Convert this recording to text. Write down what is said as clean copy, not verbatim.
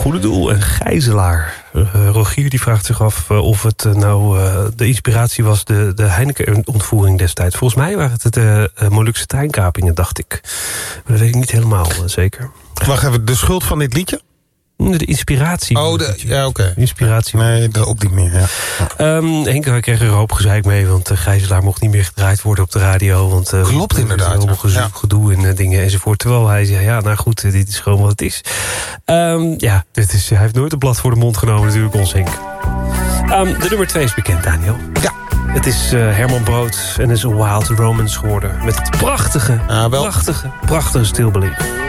goede doel, een gijzelaar. Rogier die vraagt zich af of het de inspiratie was... de Heineken-ontvoering destijds. Volgens mij waren het de Molukse treinkapingen, dacht ik. Maar dat weet ik niet helemaal zeker. Wacht even, de schuld van dit liedje? De inspiratie. Ja, oké. Inspiratie. Nee, dat ook niet meer, ja. Henk kreeg er een hoop gezeik mee... want Gijzelaar mocht niet meer gedraaid worden op de radio. Want, klopt inderdaad. Allemaal gedoe en dingen enzovoort. Terwijl hij zei, ja, nou goed, dit is gewoon wat het is. Hij heeft nooit een blad voor de mond genomen natuurlijk, ons Henk. De nummer 2 is bekend, Daniel. Ja. Het is Herman Brood en is een Wild Romance geworden. Met het prachtige Still Believe.